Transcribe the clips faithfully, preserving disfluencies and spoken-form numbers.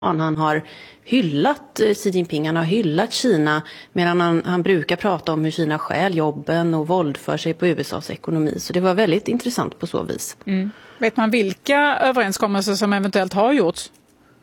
Han har hyllat Xi Jinping, han har hyllat Kina, medan han, han brukar prata om hur Kina stjäl jobben och våldför sig på U S A:s ekonomi. Så det var väldigt intressant på så vis. Mm. Vet man vilka överenskommelser som eventuellt har gjorts?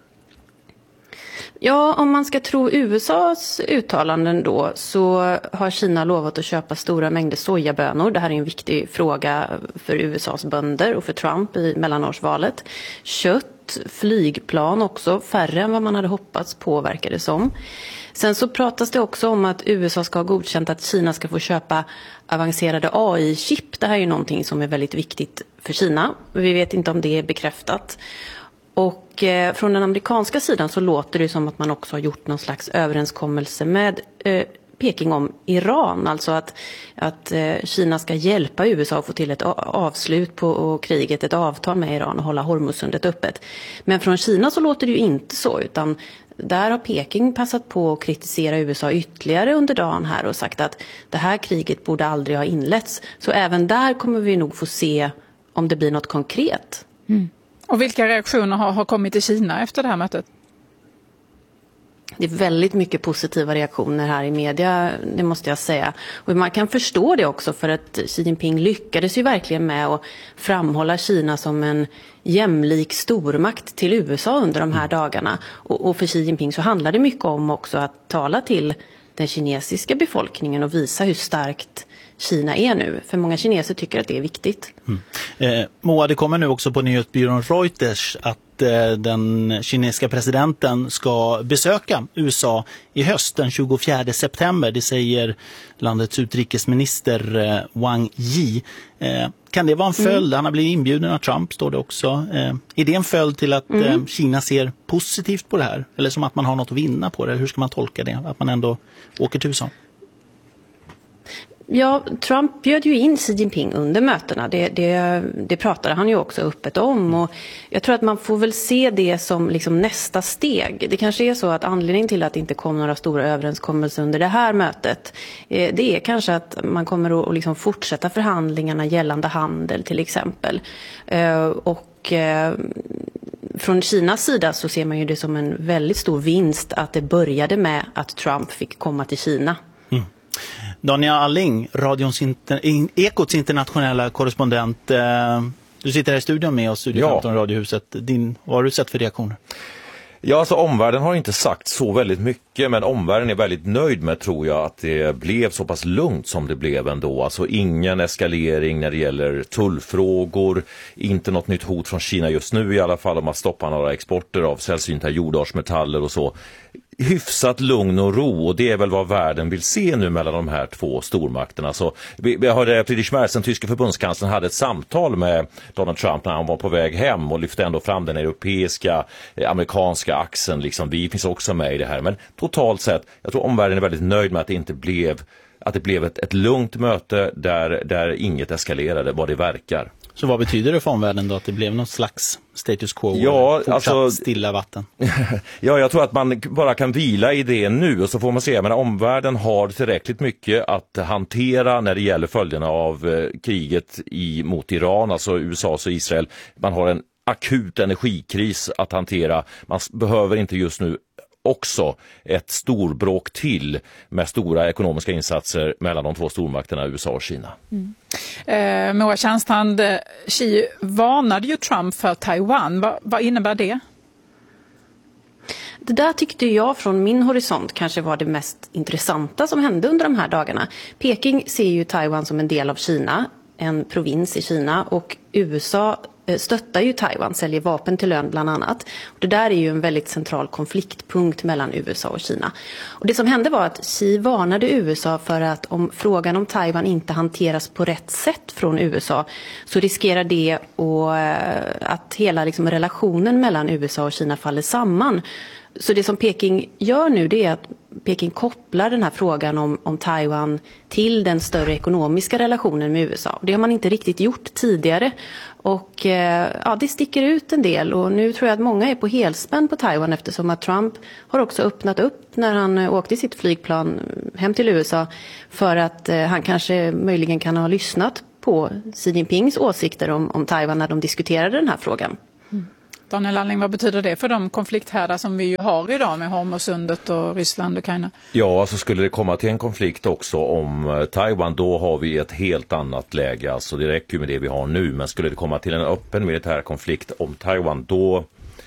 Ja, om man ska tro U S A:s uttalanden då, så har Kina lovat att köpa stora mängder sojabönor. Det här är en viktig fråga för U S A:s bönder och för Trump i mellanårsvalet. Kött, flygplan också, färre än vad man hade hoppats, påverkar det som. Sen så pratas det också om att U S A ska ha godkänt att Kina ska få köpa avancerade A I-chip. Det här är ju någonting som är väldigt viktigt för Kina. Vi vet inte om det är bekräftat. Och eh, från den amerikanska sidan så låter det som att man också har gjort någon slags överenskommelse med eh, Peking om Iran. Alltså att, att eh, Kina ska hjälpa U S A att få till ett avslut på och kriget, ett avtal med Iran och hålla Hormuzsundet öppet. Men från Kina så låter det ju inte så, utan där har Peking passat på att kritisera U S A ytterligare under dagen här och sagt att det här kriget borde aldrig ha inletts. Så även där kommer vi nog få se om det blir något konkret. Mm. Och vilka reaktioner har, har kommit i Kina efter det här mötet? Det är väldigt mycket positiva reaktioner här i media, det måste jag säga. Och man kan förstå det också, för att Xi Jinping lyckades ju verkligen med att framhålla Kina som en jämlik stormakt till U S A under de här dagarna. Och, och för Xi Jinping så handlar det mycket om också att tala till den kinesiska befolkningen och visa hur starkt Kina är nu. För många kineser tycker att det är viktigt. Mm. Eh, Moa, det kommer nu också på nyhetsbyrån Reuters att eh, den kinesiska presidenten ska besöka U S A i höst den tjugofjärde september. Det säger landets utrikesminister eh, Wang Yi. Eh, kan det vara en följd? Mm. Han har blivit inbjuden av Trump, står det också. Eh, är det en följd till att mm. eh, Kina ser positivt på det här? Eller som att man har något att vinna på det? Hur ska man tolka det? Att man ändå åker till U S A? Ja, Trump bjöd ju in Xi Jinping under mötena. Det, det, det pratade han ju också öppet om. Och jag tror att man får väl se det som liksom nästa steg. Det kanske är så att anledningen till att det inte kom några stora överenskommelser under det här mötet, eh, det är kanske att man kommer att, att liksom fortsätta förhandlingarna gällande handel till exempel. Eh, och... Eh, Från Kinas sida så ser man ju det som en väldigt stor vinst att det började med att Trump fick komma till Kina. Mm. Daniel Alling, radions inter, Ekots internationella korrespondent. Du sitter här i studion med oss, Studio femton, ja. Radiohuset. Din, vad har du sett för reaktioner? Ja, alltså omvärlden har inte sagt så väldigt mycket, men omvärlden är väldigt nöjd med, tror jag, att det blev så pass lugnt som det blev ändå. Alltså ingen eskalering när det gäller tullfrågor, inte något nytt hot från Kina just nu i alla fall om att stoppa några exporter av sällsynta jordartsmetaller och så. Hyfsat lugn och ro, och det är väl vad världen vill se nu mellan de här två stormakterna. Så jag hörde Friedrich Merz, den tyska förbundskanslern, hade ett samtal med Donald Trump när han var på väg hem och lyfte ändå fram den europeiska, amerikanska axeln. Liksom, vi finns också med i det här. Men totalt sett, jag tror omvärlden är väldigt nöjd med att det inte blev, att det blev ett, ett lugnt möte där, där inget eskalerade, vad det verkar. Så vad betyder det för omvärlden då, att det blev någon slags status quo, ja, fortsatt alltså, stilla vatten? Ja, jag tror att man bara kan vila i det nu, och så får man se, men omvärlden har tillräckligt mycket att hantera när det gäller följderna av eh, kriget i, mot Iran, alltså U S A och Israel. Man har en akut energikris att hantera. Man behöver inte just nu också ett storbråk till med stora ekonomiska insatser mellan de två stormakterna U S A och Kina. Mm. Eh, Moa Tjärnstrand, Xi varnade ju Trump för Taiwan. Va, vad innebär det? Det där tyckte jag från min horisont kanske var det mest intressanta som hände under de här dagarna. Peking ser ju Taiwan som en del av Kina, en provins i Kina, och U S A stöttar ju Taiwan, säljer vapen till lön bland annat. Och det där är ju en väldigt central konfliktpunkt mellan U S A och Kina. Och det som hände var att Xi varnade U S A för att om frågan om Taiwan inte hanteras på rätt sätt från U S A, så riskerar det och, att hela liksom, relationen mellan U S A och Kina faller samman. Så det som Peking gör nu, det är att Peking kopplar den här frågan om, om Taiwan till den större ekonomiska relationen med U S A. Det har man inte riktigt gjort tidigare. Och eh, ja, det sticker ut en del, och nu tror jag att många är på helspänn på Taiwan, eftersom att Trump har också öppnat upp när han eh, åkte sitt flygplan hem till U S A för att eh, han kanske möjligen kan ha lyssnat på Xi Jinpings åsikter om, om Taiwan när de diskuterade den här frågan. Mm. Daniel Alling, vad betyder det för de konflikthärdar som vi ju har idag med Hormuzsundet och Ryssland och Ukraina? Ja, så skulle det komma till en konflikt också om Taiwan, då har vi ett helt annat läge. Alltså det räcker ju med det vi har nu, men skulle det komma till en öppen militär konflikt om Taiwan, då,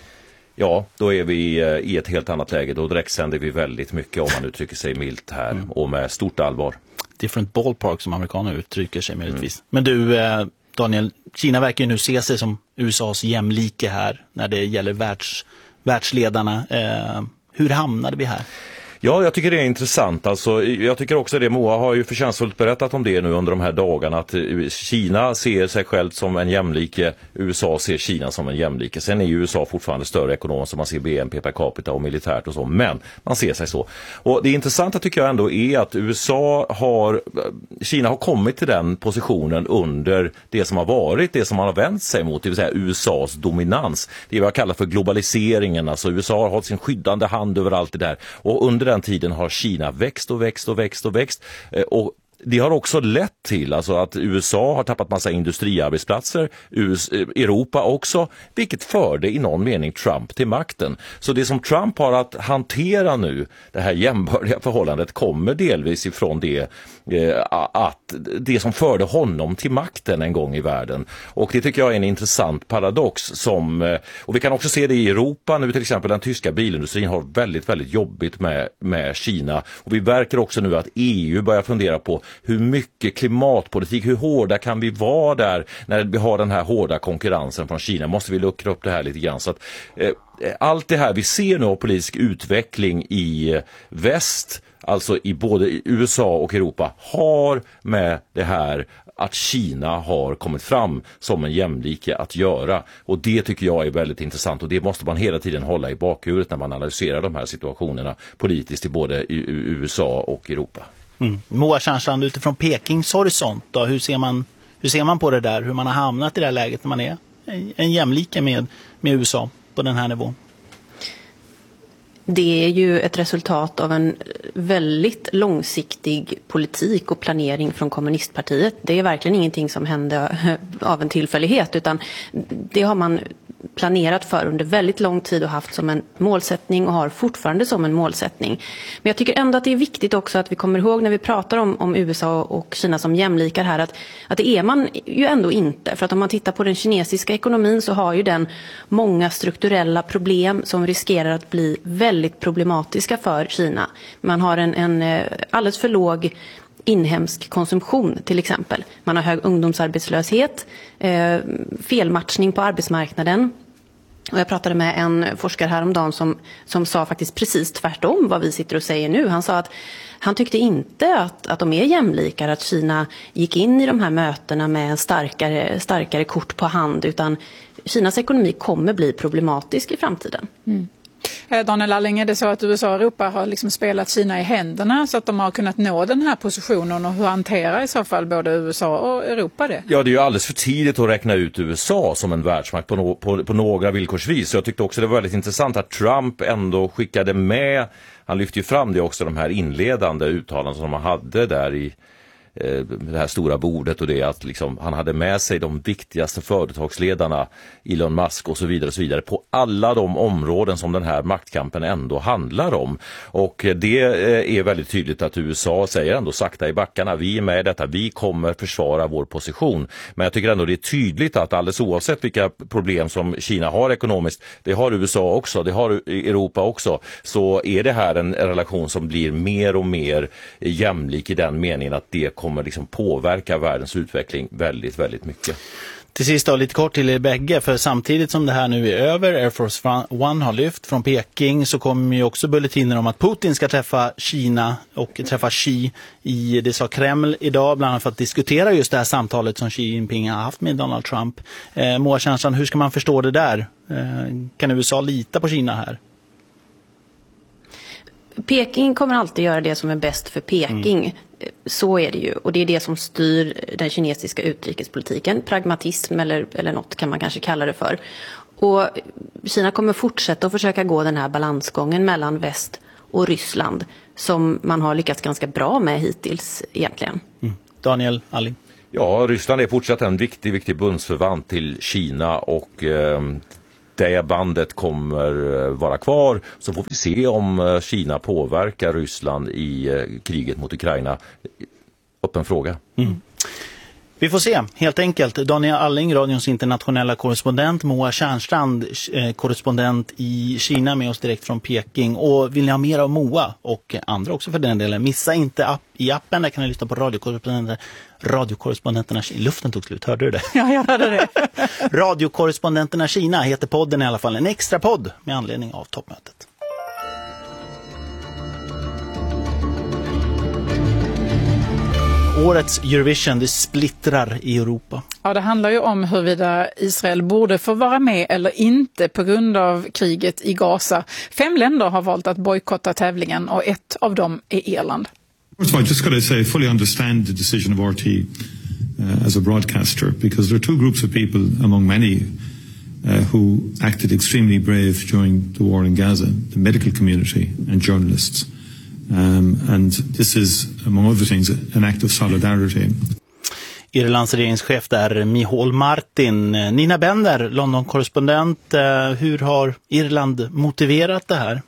ja, då är vi i ett helt annat läge. Då direktsänder vi väldigt mycket, om man uttrycker sig milt här, mm. och med stort allvar. Different ballpark som amerikaner uttrycker sig möjligtvis. Mm. Men du, Daniel, Kina verkar ju nu se sig som U S A:s jämlike här när det gäller världs, världsledarna. Eh, hur hamnade vi här? Ja, jag tycker det är intressant. Alltså, jag tycker också det, Moa har ju förtjänstfullt berättat om det nu under de här dagarna, att Kina ser sig själv som en jämlike, U S A ser Kina som en jämlike. Sen är ju U S A fortfarande större ekonomiskt, som man ser B N P per capita och militärt och så, men man ser sig så. Och det intressanta tycker jag ändå är att U S A har, Kina har kommit till den positionen under det som har varit, det som man har vänt sig mot, det vill säga U S A:s dominans. Det är vad jag kallar för globaliseringen, alltså U S A har hållit sin skyddande hand över allt det där, och under den tiden har Kina växt och växt och växt och växt. Och det har också lett till alltså att U S A har tappat massa industriarbetsplatser, U S A, Europa också, vilket förde i någon mening Trump till makten. Så det som Trump har att hantera nu, det här jämbördiga förhållandet, kommer delvis ifrån det eh, att det som förde honom till makten en gång i världen. Och det tycker jag är en intressant paradox som, och vi kan också se det i Europa nu, till exempel den tyska bilindustrin har väldigt, väldigt jobbigt med, med Kina. Och vi verkar också nu att E U börjar fundera på hur mycket klimatpolitik, hur hårda kan vi vara där när vi har den här hårda konkurrensen från Kina? Måste vi luckra upp det här lite grann? Så att, eh, allt det här vi ser nu av politisk utveckling i väst, alltså i både U S A och Europa, har med det här att Kina har kommit fram som en jämlike att göra. Och det tycker jag är väldigt intressant, och det måste man hela tiden hålla i bakhuvudet när man analyserar de här situationerna politiskt i både U S A och Europa. Mm. Moa Tjärnstrand, utifrån Pekings horisont då, hur ser man hur ser man på det där, hur man har hamnat i det här läget när man är en jämlike med, med U S A på den här nivån? Det är ju ett resultat av en väldigt långsiktig politik och planering från kommunistpartiet. Det är verkligen ingenting som hände av en tillfällighet, utan det har man planerat för under väldigt lång tid och haft som en målsättning och har fortfarande som en målsättning. Men jag tycker ändå att det är viktigt också att vi kommer ihåg när vi pratar om, om U S A och Kina som jämlikar här, att, att det är man ju ändå inte. För att om man tittar på den kinesiska ekonomin så har ju den många strukturella problem som riskerar att bli väldigt problematiska för Kina. Man har en, en alldeles för låg inhemsk konsumtion till exempel. Man har hög ungdomsarbetslöshet, eh, felmatchning på arbetsmarknaden. Och jag pratade med en forskare häromdagen som, som sa faktiskt precis tvärtom vad vi sitter och säger nu. Han sa att han tyckte inte att, att de är jämlikar, att Kina gick in i de här mötena med en starkare, starkare kort på hand, utan Kinas ekonomi kommer bli problematisk i framtiden. Mm. Daniel Alling, är det så att U S A och Europa har liksom spelat Kina i händerna så att de har kunnat nå den här positionen, och hur hanterar i så fall både U S A och Europa det? Ja, det är ju alldeles för tidigt att räkna ut U S A som en världsmakt på, no- på, på några villkorsvis. Så jag tyckte också det var väldigt intressant att Trump ändå skickade med, han lyfte ju fram det också, de här inledande uttalanden som man hade där i det här stora bordet, och det är att liksom, han hade med sig de viktigaste företagsledarna, Elon Musk och så vidare och så vidare, på alla de områden som den här maktkampen ändå handlar om. Och det är väldigt tydligt att U S A säger ändå sakta i backarna, vi är med i detta, vi kommer försvara vår position. Men jag tycker ändå det är tydligt att alldeles oavsett vilka problem som Kina har ekonomiskt, det har U S A också, det har Europa också, så är det här en relation som blir mer och mer jämlik i den meningen att det kommer liksom påverka världens utveckling väldigt, väldigt mycket. Till sist då, lite kort till er bägge, för samtidigt som det här nu är över, Air Force One har lyft från Peking, så kommer ju också bulletiner om att Putin ska träffa Kina och träffa Xi i, det sa Kreml idag, bland annat för att diskutera just det här samtalet som Xi Jinping har haft med Donald Trump. Eh, Moa Tjärnstrand, hur ska man förstå det där? Eh, kan U S A lita på Kina här? Peking kommer alltid göra det som är bäst för Peking. Mm. Så är det ju. Och det är det som styr den kinesiska utrikespolitiken. Pragmatism eller, eller något kan man kanske kalla det för. Och Kina kommer fortsätta att försöka gå den här balansgången mellan väst och Ryssland, som man har lyckats ganska bra med hittills egentligen. Mm. Daniel Alling. Ja, Ryssland är fortsatt en viktig, viktig bundsförvant till Kina, och... Eh, det bandet kommer vara kvar, så får vi se om Kina påverkar Ryssland i kriget mot Ukraina. Öppen fråga. Mm. Vi får se, helt enkelt. Daniel Alling, radions internationella korrespondent, Moa Tjärnstrand, eh, korrespondent i Kina, med oss direkt från Peking. Och vill ni ha mer av Moa och andra också för den delen, missa inte app, i appen, där kan ni lyssna på radiokorrespondenter, radiokorrespondenterna i luften tog slut, hörde du det? Ja, jag hörde det. Radiokorrespondenterna Kina heter podden i alla fall, en extra podd med anledning av toppmötet. Årets Eurovision, det splittrar i Europa. Ja, det handlar ju om huruvida Israel borde få vara med eller inte på grund av kriget i Gaza. Fem länder har valt att bojkotta tävlingen och ett av dem är Irland. First of all, just got to say, I fully understand the decision of R T uh, as a broadcaster, because there are two groups of people among many uh, who acted extremely brave during the war in Gaza, the medical community and journalists. Um, and this is, among other things, an act of solidarity. Irlands regeringschef där, Micheál Martin. Nina Bender, London-korrespondent. Hur har Irland motiverat det här?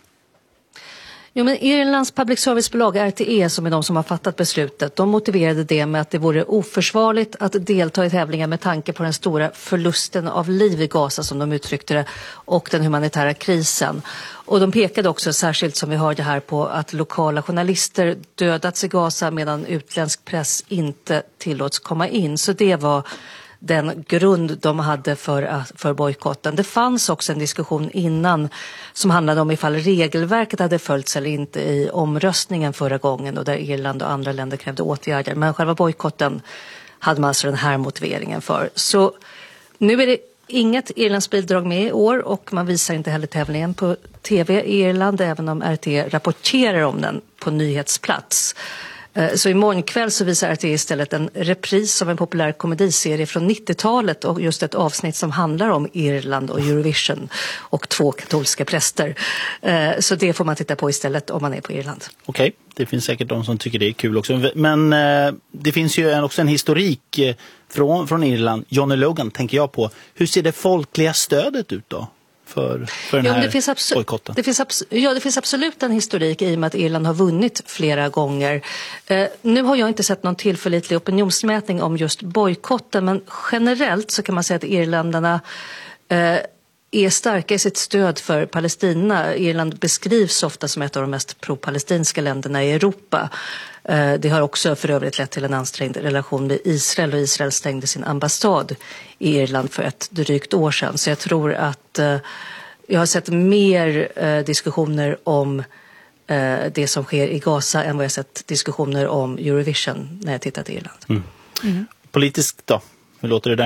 Jo, men Irlands public service-bolag R T E, som är de som har fattat beslutet, de motiverade det med att det vore oförsvarligt att delta i tävlingar med tanke på den stora förlusten av liv i Gaza, som de uttryckte det, och den humanitära krisen. Och de pekade också särskilt, som vi hörde här, på att lokala journalister dödats i Gaza medan utländsk press inte tillåts komma in. Så det var den grund de hade för, för bojkotten. Det fanns också en diskussion innan som handlade om ifall regelverket hade följts eller inte i omröstningen förra gången, och där Irland och andra länder krävde åtgärder. Men själva bojkotten hade man alltså den här motiveringen för. Så nu är det inget Irlands bidrag med i år, och man visar inte heller tävlingen på tv i Irland, även om R T rapporterar om den på nyhetsplats. Så imorgon kväll så visar R T istället en repris av en populär komediserie från nittiotalet, och just ett avsnitt som handlar om Irland och Eurovision och två katolska präster. Så det får man titta på istället om man är på Irland. Okej, okay. Det finns säkert de som tycker det är kul också. Men det finns ju också en historik från, från Irland. Johnny Logan tänker jag på. Hur ser det folkliga stödet ut då? För, för den ja, här det finns abso- bojkotten. Det finns abs- ja, det finns absolut en historik i och med att Irland har vunnit flera gånger. Eh, nu har jag inte sett någon tillförlitlig opinionsmätning om just bojkotten, men generellt så kan man säga att irländarna eh, är starka i sitt stöd för Palestina. Irland beskrivs ofta som ett av de mest pro-palestinska länderna i Europa. Eh, det har också för övrigt lett till en ansträngd relation med Israel, och Israel stängde sin ambassad i Irland för ett drygt år sedan. Så jag tror att eh, jag har sett mer eh, diskussioner om eh, det som sker i Gaza än vad jag sett diskussioner om Eurovision när jag tittat i Irland. Mm. Mm. Politiskt då? Hur låter det där?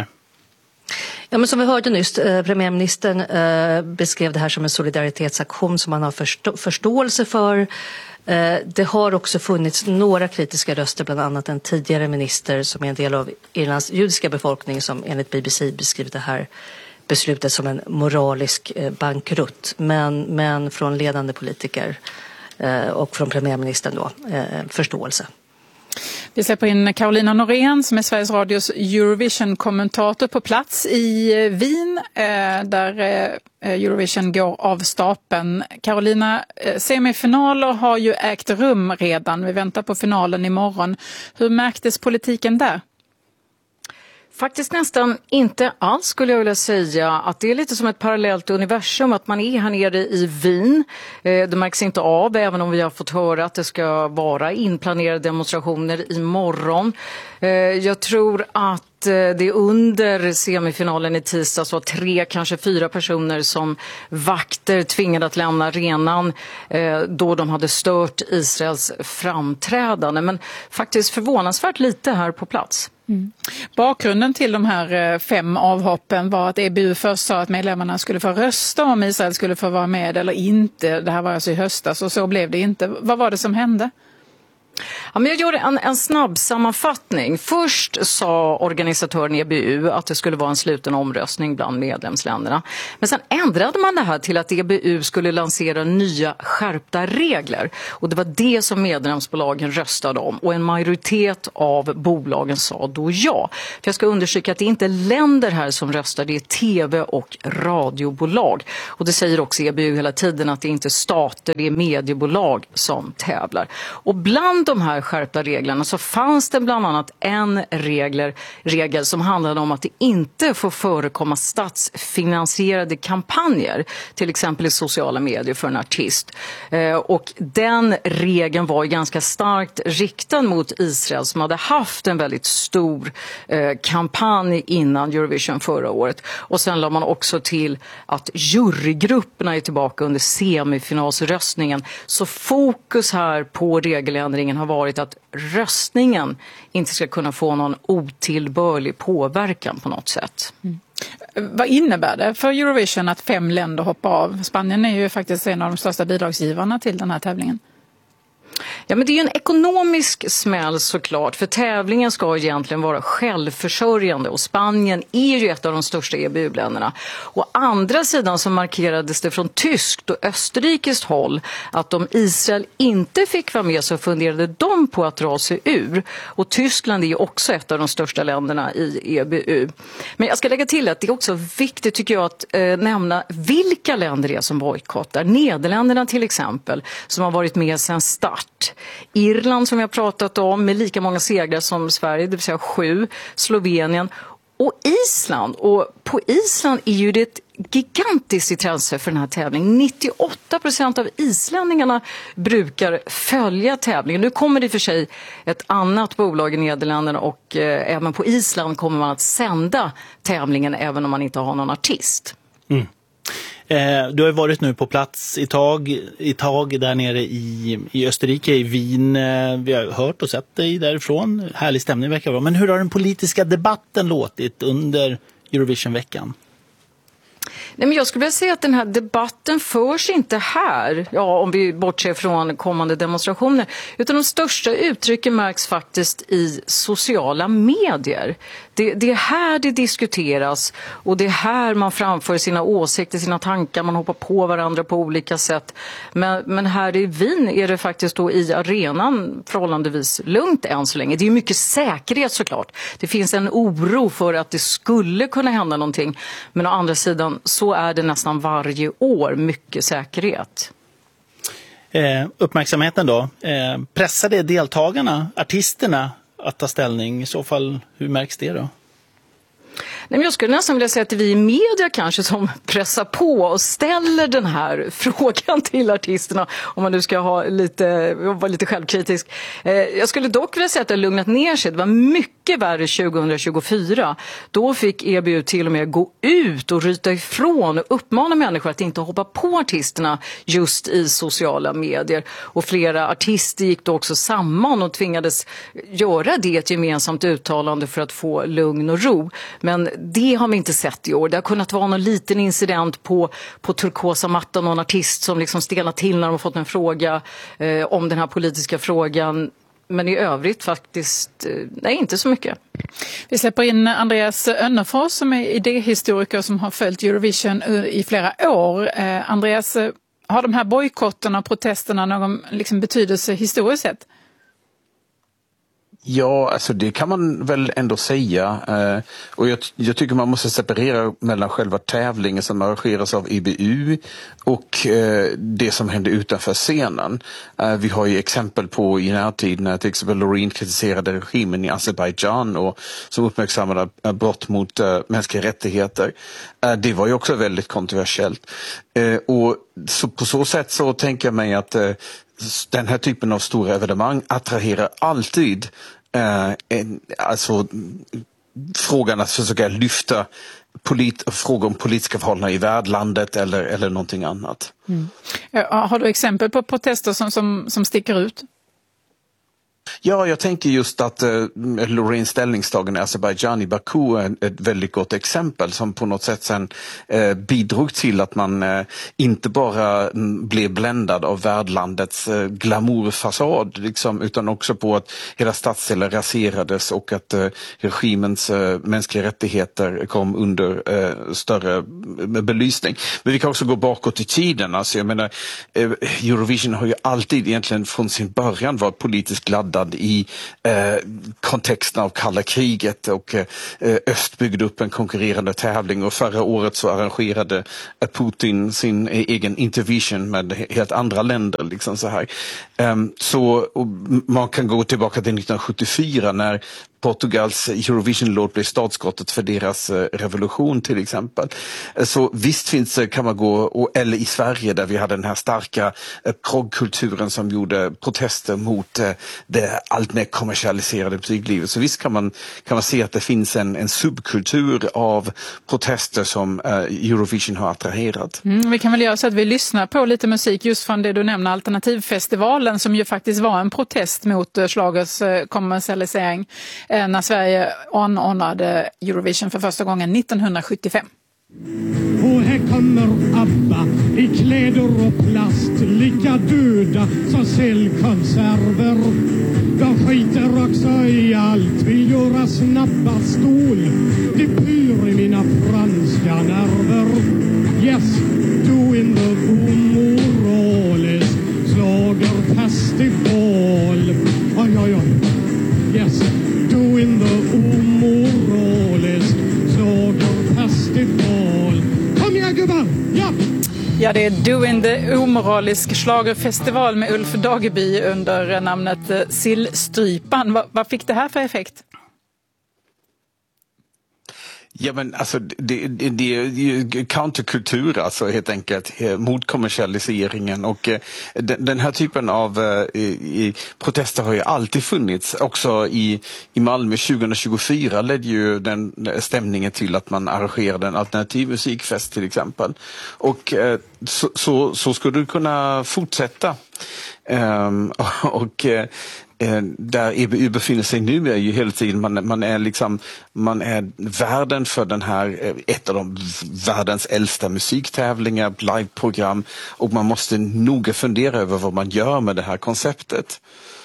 Ja, men som vi hörde nyss, eh, premiärministern eh, beskrev det här som en solidaritetsaktion som man har förstå- förståelse för. Eh, det har också funnits några kritiska röster, bland annat en tidigare minister som är en del av Irlands judiska befolkning, som enligt B B C beskrivit det här beslutet som en moralisk eh, bankrutt. Men, men från ledande politiker eh, och från premiärministern då, eh, förståelse. Vi släpper in Carolina Norén som är Sveriges Radios Eurovision-kommentator på plats i Wien där Eurovision går av stapeln. Carolina, semifinaler har ju ägt rum redan. Vi väntar på finalen imorgon. Hur märktes politiken där? Faktiskt nästan inte alls, skulle jag vilja säga, att det är lite som ett parallellt universum, att man är här nere i Wien. Det märks inte av, även om vi har fått höra att det ska vara inplanerade demonstrationer imorgon. Jag tror att det under semifinalen i tisdags var tre, kanske fyra personer som vakter tvingade att lämna arenan då de hade stört Israels framträdande. Men faktiskt förvånansvärt lite här på plats. Mm. Bakgrunden till de här fem avhoppen var att E B U först sa att medlemmarna skulle få rösta om Israel skulle få vara med eller inte. Det här var alltså i höstas, och så blev det inte. Vad var det som hände? Ja, men jag gjorde en, en snabb sammanfattning. Först sa organisatören E B U att det skulle vara en sluten omröstning bland medlemsländerna. Men sen ändrade man det här till att E B U skulle lansera nya skärpta regler. Och det var det som medlemsbolagen röstade om. Och en majoritet av bolagen sa då ja. För jag ska undersöka att det är inte länder här som röstar, det är tv- och radiobolag. Och det säger också E B U hela tiden att det är inte stater, det är mediebolag som tävlar. Och bland de här skärpta reglerna så fanns det bland annat en regler, regel som handlade om att det inte får förekomma statsfinansierade kampanjer, till exempel i sociala medier för en artist. Eh, och den regeln var ganska starkt riktad mot Israel som hade haft en väldigt stor eh, kampanj innan Eurovision förra året. Och sen la man också till att jurygrupperna är tillbaka under semifinalsröstningen. Så fokus här på regeländringen har varit att röstningen inte ska kunna få någon otillbörlig påverkan på något sätt. Mm. Vad innebär det för Eurovision att fem länder hoppar av? Spanien är ju faktiskt en av de största bidragsgivarna till den här tävlingen. Ja, men det är ju en ekonomisk smäll såklart, för tävlingen ska egentligen vara självförsörjande och Spanien är ju ett av de största E B U-länderna. Å andra sidan så markerades det från tyskt och österrikiskt håll att om Israel inte fick vara med så funderade de på att dra sig ur. Och Tyskland är ju också ett av de största länderna i E B U. Men jag ska lägga till att det är också viktigt tycker jag att eh, nämna vilka länder det är som bojkottar. Nederländerna till exempel som har varit med sedan start. Irland som vi har pratat om med lika många segrar som Sverige, det vill säga sju. Slovenien och Island. Och på Island är ju det ett gigantiskt intresse för den här tävlingen. nittioåtta procent av islänningarna brukar följa tävlingen. Nu kommer det för sig ett annat bolag i Nederländerna och eh, även på Island kommer man att sända tävlingen även om man inte har någon artist. Mm. Eh, du har varit nu på plats i tag, i tag där nere i, i Österrike, i Wien. Eh, vi har hört och sett dig därifrån. Härlig stämning verkar vara. Men hur har den politiska debatten låtit under Eurovision-veckan? Nej, men jag skulle vilja säga att den här debatten förs inte här, ja, om vi bortser från kommande demonstrationer, utan de största uttrycken märks faktiskt i sociala medier. Det, det är här det diskuteras och det är här man framför sina åsikter, sina tankar, man hoppar på varandra på olika sätt. Men, men här i Wien är det faktiskt då i arenan förhållandevis lugnt än så länge. Det är mycket säkerhet såklart. Det finns en oro för att det skulle kunna hända någonting, men å andra sidan så är det nästan varje år mycket säkerhet. Eh, uppmärksamheten då. Eh, pressade deltagarna, artisterna att ta ställning? I så fall, hur märks det då? Nej, men jag skulle nästan vilja säga att vi i media kanske som pressar på och ställer den här frågan till artisterna, om man nu ska ha lite, vara lite självkritisk. Eh, jag skulle dock vilja säga att det har lugnat ner sig. Det var mycket värre tjugohundratjugofyra. Då fick E B U till och med gå ut och ryta ifrån och uppmana människor att inte hoppa på artisterna just i sociala medier. Och flera artister gick då också samman och tvingades göra det ett gemensamt uttalande för att få lugn och ro. Men det har vi inte sett i år. Det har kunnat vara någon liten incident på, på turkosa mattan, någon artist som liksom stelnar till när de har fått en fråga eh, om den här politiska frågan. Men i övrigt faktiskt, eh, nej, inte så mycket. Vi släpper in Andreas Önnerfors som är idéhistoriker som har följt Eurovision i flera år. Eh, Andreas, har de här bojkotterna och protesterna någon liksom betydelse historiskt sett? Ja, alltså det kan man väl ändå säga. Eh, och jag, jag tycker man måste separera mellan själva tävlingen som arrangeras av E B U och eh, det som händer utanför scenen. Eh, vi har ju exempel på i närtid när till exempel Loreen kritiserade regimen i Azerbaijan och som uppmärksammade brott mot eh, mänskliga rättigheter. Eh, det var ju också väldigt kontroversiellt. Eh, och så, på så sätt så tänker jag mig att eh, den här typen av stora evenemang attraherar alltid eh, en, alltså frågan att försöka lyfta polit, frågor om politiska förhållanden i värdlandet eller, eller någonting annat. Mm. Har du exempel på protester som, som, som sticker ut? Ja, jag tänker just att eh, Loreens ställningstagande i Azerbaijan i Baku är ett väldigt gott exempel som på något sätt sen eh, bidrog till att man eh, inte bara m, blev bländad av värdlandets eh, glamourfasad liksom, utan också på att hela stadsdelar raserades och att eh, regimens eh, mänskliga rättigheter kom under eh, större belysning. Men vi kan också gå bakåt i tiden. Alltså, jag menar, eh, Eurovision har ju alltid egentligen från sin början varit politiskt laddad i eh, kontexten av kalla kriget och eh, öst byggde upp en konkurrerande tävling och förra året så arrangerade Putin sin egen intervention med helt andra länder liksom så här. Um, så man kan gå tillbaka till nittonhundrasjuttiofyra när Portugals Eurovision-låt blev startskottet för deras revolution till exempel. Så visst finns det, kan man gå, och, eller i Sverige där vi hade den här starka eh, proggkulturen som gjorde protester mot eh, det allt mer kommersialiserade musiklivet. Så visst kan man, kan man se att det finns en, en subkultur av protester som eh, Eurovision har attraherat. Mm, vi kan väl göra så att vi lyssnar på lite musik just från det du nämner, Alternativfestivalen, som ju faktiskt var en protest mot uh, schlagers uh, kommersialisering uh, när Sverige anordnade Eurovision för första gången nittonhundrasjuttiofem. Och här kommer ABBA i kläder och plast, lika döda som cellkonserver. De skiter också i allt, vill göra snabba stål. Det pyr i mina franska nerver. Yes, doing the omoralisk schlagerfestival. Oj, oj, oj. Yes, doing the omoralisk schlagerfestival. Kom igen gubbar, ja! Ja, det är Doing the omoralisk schlagerfestival med Ulf Dageby under namnet Sillstrypan. Va, vad fick det här för effekt? Ja men alltså det, det, det är ju counterkultur alltså helt enkelt mot kommersialiseringen och eh, den, den här typen av eh, i, protester har ju alltid funnits. Också i, i Malmö tjugohundratjugofyra ledde ju den stämningen till att man arrangerade en alternativ musikfest till exempel. Och eh, så, så, så skulle du kunna fortsätta. Um, och eh, där E B U befinner sig nu är ju hela tiden man, man är liksom man är värden för den här ett av de världens äldsta musiktävlingar, liveprogram, och man måste noga fundera över vad man gör med det här konceptet.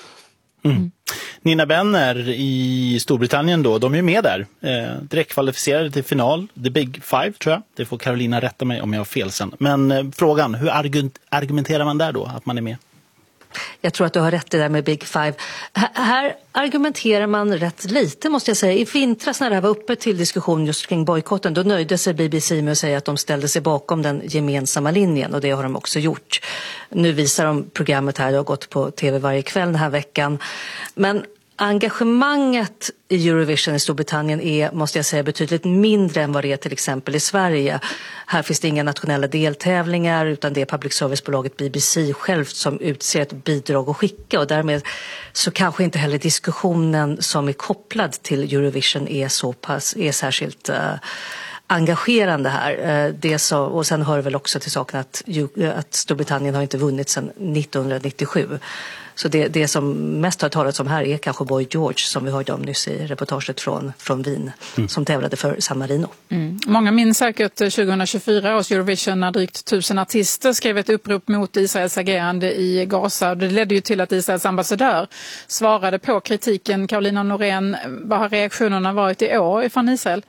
Mm. Nina Benner i Storbritannien då, de är med där. Eh, direkt kvalificerade till final, The Big Five tror jag. Det får Carolina rätta mig om jag har fel sen. Men eh, frågan, hur argument- argumenterar man där då att man är med? Jag tror att du har rätt i det där med Big Five. H- här argumenterar man rätt lite måste jag säga. I vintras när det här var uppe till diskussion just kring bojkotten, då nöjde sig B B C med att säga att de ställde sig bakom den gemensamma linjen, och det har de också gjort. Nu visar de programmet här, det har gått på tv varje kväll den här veckan. Men engagemanget i Eurovision i Storbritannien är, måste jag säga, betydligt mindre än vad det är till exempel i Sverige. Här finns det inga nationella deltävlingar, utan det är public service-bolaget B B C självt som utser ett bidrag att skicka, och därmed så kanske inte heller diskussionen som är kopplad till Eurovision är så pass, är särskilt uh, engagerande här. Uh, det så, och sen hör väl också till saken att, att Storbritannien har inte vunnit sedan nittonhundranittiosju. Så det, det som mest har talats om här är kanske Boy George, som vi hörde om nyss i reportaget från, från Wien, mm. som tävlade för San Marino. Mm. Många minns säkert tjugohundratjugofyra års Eurovision när drygt tusen artister skrev ett upprop mot Israels agerande i Gaza. Det ledde ju till att Israels ambassadör svarade på kritiken. Carolina Norén, vad har reaktionerna varit i år ifrån Israel?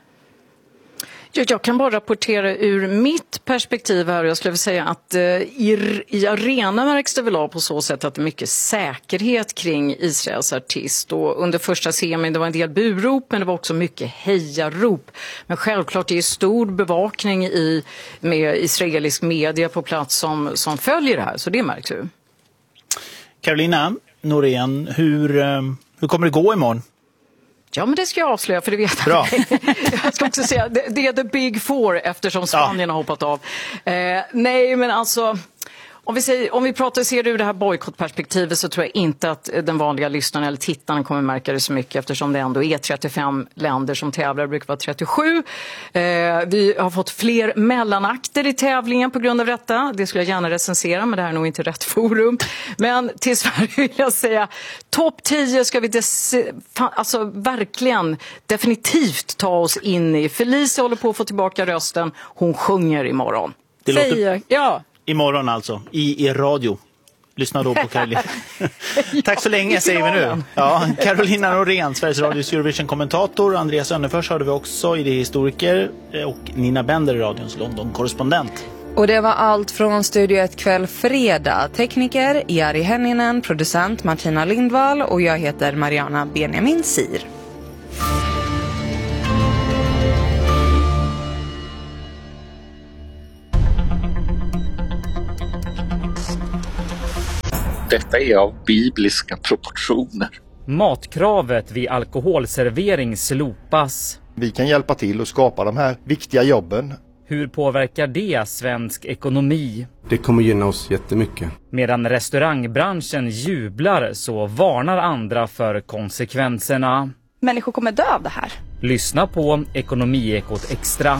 Jag kan bara rapportera ur mitt perspektiv här, och jag skulle säga att eh, i, i arena märks det väl av på så sätt att det är mycket säkerhet kring Israels artist, och under första semin det var en del burop, men det var också mycket hejarop. Men självklart är det stor bevakning i, med israelisk media på plats som, som följer det här, så det märks ju. Carolina Norén, hur, hur kommer det gå imorgon? Ja, men det ska jag avslöja, för det vet Bra. jag. ska också säga, det, det är the big four eftersom Spanien ja. har hoppat av. Eh, nej, men alltså, Om vi, säger, om vi pratar, ser ur det här bojkottperspektivet så tror jag inte att den vanliga lyssnaren eller tittaren kommer märka det så mycket eftersom det ändå är trettiofem länder som tävlar, det brukar vara trettiosju. Eh, vi har fått fler mellanakter i tävlingen på grund av detta. Det skulle jag gärna recensera, men det här är nog inte rätt forum. Men till Sverige vill jag säga, topp tio ska vi des- alltså verkligen definitivt ta oss in i. Felicia håller på att få tillbaka rösten. Hon sjunger imorgon. Det låter... Säger, ja. Imorgon alltså, i er radio. Lyssna då på Carolina. Tack så länge säger vi nu. Ja, Carolina Norén, Sveriges Radios Eurovision-kommentator. Andreas Önnefors hörde vi också, idéhistoriker. Och Nina Bender, radions London-korrespondent. Och det var allt från Studio ett kväll fredag. Tekniker Jari Henninen, producent Martina Lindvall och jag heter Mariana Benjamin Sir. Detta är av bibliska proportioner. Matkravet vid alkoholservering slopas. Vi kan hjälpa till att skapa de här viktiga jobben. Hur påverkar det svensk ekonomi? Det kommer gynna oss jättemycket. Medan restaurangbranschen jublar så varnar andra för konsekvenserna. Människor kommer dö av det här. Lyssna på Ekonomiekot Extra.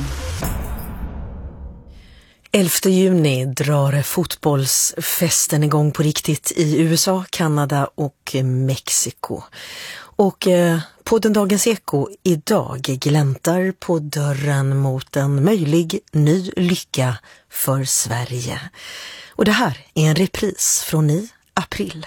elfte juni drar fotbollsfesten igång på riktigt i U S A, Kanada och Mexiko. Och eh, podden Dagens Eko idag gläntar på dörren mot en möjlig ny lycka för Sverige. Och det här är en repris från i april.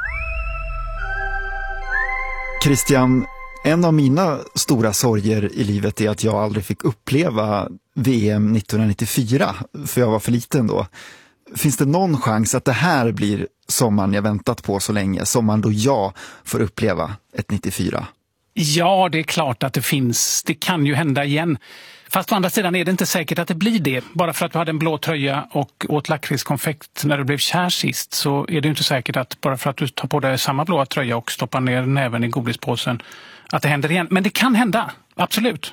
Christian, en av mina stora sorger i livet är att jag aldrig fick uppleva V M nittonhundranittiofyra, för jag var för liten då. Finns det någon chans att det här blir sommaren jag väntat på så länge, sommaren då jag får uppleva ett nittiofyra? Ja, det är klart att det finns. Det kan ju hända igen. Fast å andra sidan är det inte säkert att det blir det. Bara för att du hade en blå tröja och åt lakritskonfekt när du blev kär sist, så är det inte säkert att bara för att du tar på dig samma blåa tröja och stoppar ner näven i godispåsen att det händer igen. Men det kan hända, absolut.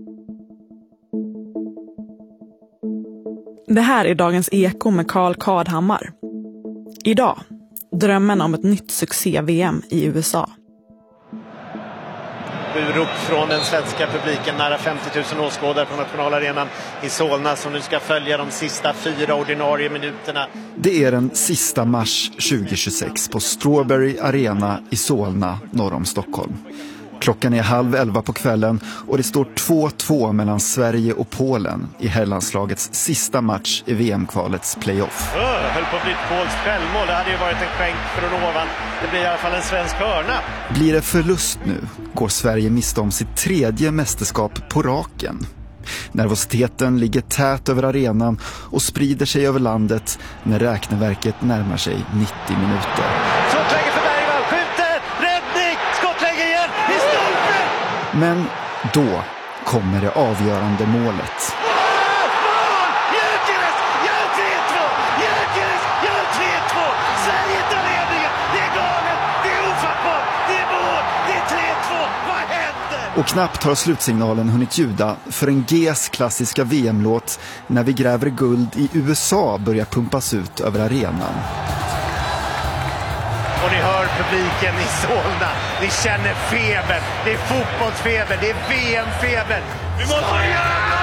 Det här är Dagens Eko med Carl Kardhammar. Idag, drömmen om ett nytt succé-V M i U S A. Burop från den svenska publiken, nära femtio tusen åskådare på nationalarenan i Solna som nu ska följa de sista fyra ordinarie minuterna. Det är den sista mars tjugohundratjugosex på Strawberry Arena i Solna norr om Stockholm. Klockan är halv elva på kvällen och det står två två mellan Sverige och Polen i herrlandslagets sista match i V M-kvalets playoff. Oh, höll på att bli ett polskt självmål. Det hade ju varit en skänk från ovan. Det blir i alla fall en svensk hörna. Blir det förlust nu går Sverige miste om sitt tredje mästerskap på raken. Nervositeten ligger tät över arenan och sprider sig över landet när räkneverket närmar sig nittio minuter. Skottläge för Bergvall, skjuter, räddning, skottläge igen, i stolpen! Men då kommer det avgörande målet. Och knappt har slutsignalen hunnit ljuda för en Gs klassiska V M-låt När vi gräver guld i U S A börjar pumpas ut över arenan. Och ni hör publiken i Solna. Ni känner feber. Det är fotbollsfeber. Det är V M-feber. Vi måste göra!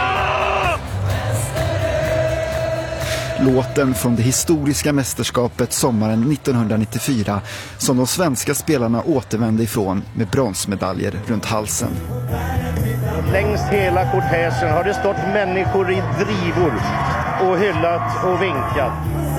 Låten från det historiska mästerskapet sommaren nittonhundranittiofyra som de svenska spelarna återvände ifrån med bronsmedaljer runt halsen. Längs hela kortegen har det stått människor i drivor och hyllat och vinkat.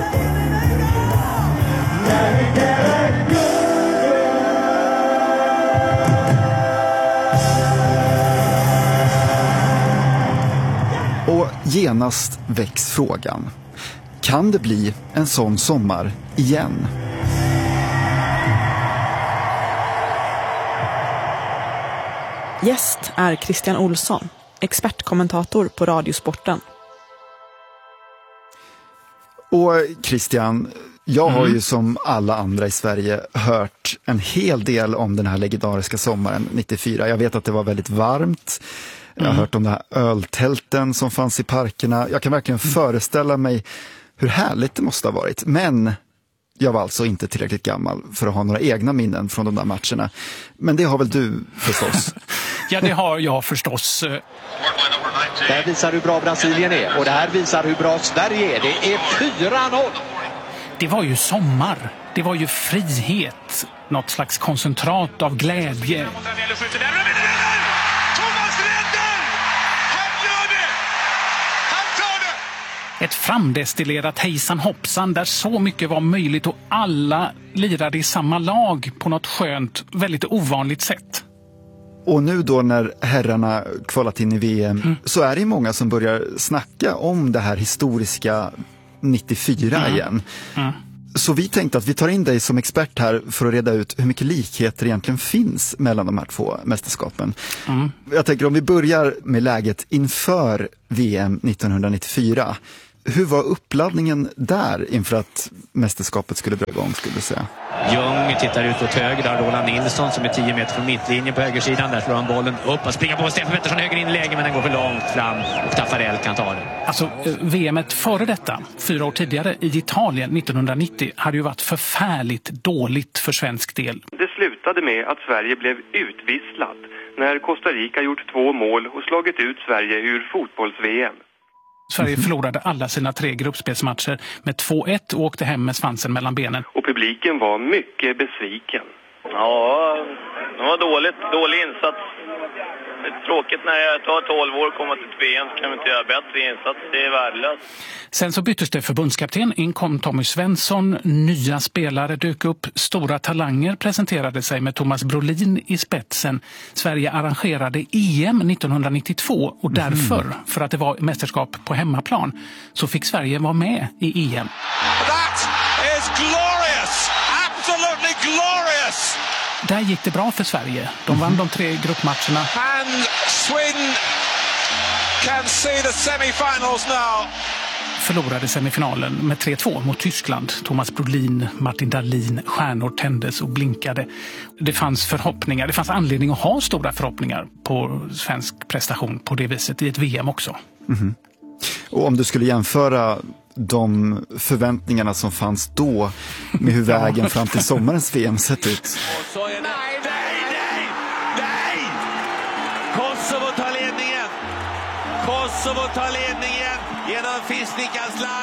Och genast väcks frågan. Kan det bli en sån sommar igen? Gäst är Christian Olsson, expertkommentator på Radiosporten. Och Christian, jag har Mm. ju som alla andra i Sverige hört en hel del om den här legendariska sommaren nittiofyra. Jag vet att det var väldigt varmt. Jag har Mm. hört om de här öltälten som fanns i parkerna. Jag kan verkligen föreställa mig hur härligt det måste ha varit. Men jag var alltså inte tillräckligt gammal för att ha några egna minnen från de där matcherna. Men det har väl du förstås? Ja, det har jag förstås. Det här visar hur bra Brasilien är och det här visar hur bra Sverige är. Det är fyra noll. Det var ju sommar. Det var ju frihet. Något slags koncentrat av glädje. Ett framdestillerat hejsan hoppsan där så mycket var möjligt och alla lirade i samma lag på något skönt, väldigt ovanligt sätt. Och nu då när herrarna kvalat in i V M mm. så är det många som börjar snacka om det här historiska nittiofyra mm. igen. Mm. Så vi tänkte att vi tar in dig som expert här för att reda ut hur mycket likheter egentligen finns mellan de här två mästerskapen. Mm. Jag tänker om vi börjar med läget inför V M nittonhundranittiofyra. Hur var uppladdningen där inför att mästerskapet skulle dra igång, skulle du säga? Ljung tittar ut åt höger, där Roland Nilsson som är tio meter från mittlinjen på högersidan. Där slår han bollen upp och springer på Stefan Pettersson höger in i läge, men den går för långt fram och Taffarel kan ta den. Alltså V M:et före detta, fyra år tidigare i Italien nittonhundranittio, hade ju varit förfärligt dåligt för svensk del. Det slutade med att Sverige blev utvisslat när Costa Rica gjort två mål och slagit ut Sverige ur fotbolls-V M. Sverige förlorade alla sina tre gruppspelsmatcher med två ett och åkte hem med svansen mellan benen. Och publiken var mycket besviken. Ja, det var dåligt. Dålig insats. Det är tråkigt när jag tar tolv år och kommer till V M så kan vi inte göra bättre insats. Det är värdelöst. Sen så byttes det förbundskapten. In kom Tommy Svensson. Nya spelare dök upp. Stora talanger presenterade sig med Thomas Brolin i spetsen. Sverige arrangerade E M nittonhundranittiotvå och därför, mm. för att det var mästerskap på hemmaplan, så fick Sverige vara med i E M. That is glorious! Absolutely glorious! Där gick det bra för Sverige. De vann de tre gruppmatcherna. And Sweden can see the semifinals now. Förlorade semifinalen med tre två mot Tyskland. Thomas Brolin, Martin Dahlin, stjärnor tändes och blinkade. Det fanns förhoppningar, det fanns anledning att ha stora förhoppningar på svensk prestation på det viset i ett V M också. Mm-hmm. Och om du skulle jämföra de förväntningarna som fanns då med hur vägen fram till sommarens V M sett ut. Nej, nej, nej, nej! Kosovo tar ledningen! Kosovo tar ledningen genom Fisnik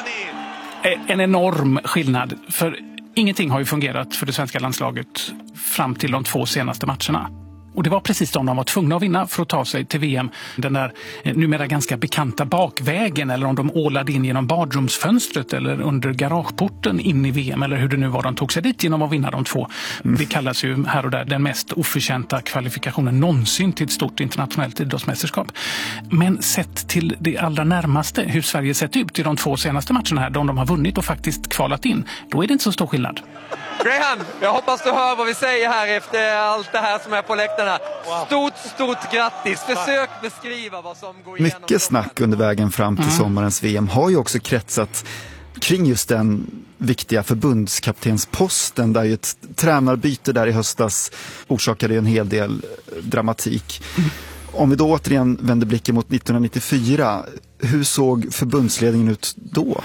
Aslani! En enorm skillnad, för ingenting har ju fungerat för det svenska landslaget fram till de två senaste matcherna. Och det var precis de de var tvungna att vinna för att ta sig till V M. Den där numera ganska bekanta bakvägen, eller om de ålade in genom badrumsfönstret eller under garageporten in i V M, eller hur det nu var de tog sig dit genom att vinna de två. Mm. Det kallas ju här och där den mest oförtjänta kvalifikationen någonsin till ett stort internationellt idrottsmästerskap. Men sett till det allra närmaste, hur Sverige sett ut i de två senaste matcherna här, de de har vunnit och faktiskt kvalat in, då är det inte så stor skillnad. Graham, jag hoppas du hör vad vi säger här efter allt det här som är på läktarna. Stort, stort grattis. Försök beskriva vad som går igenom. Mycket snack under vägen fram till mm. sommarens V M har ju också kretsat kring just den viktiga förbundskaptensposten, där ju ett tränarbyte där i höstas orsakade en hel del dramatik. Mm. Om vi då återigen vänder blicken mot nittonhundranittiofyra, hur såg förbundsledningen ut då?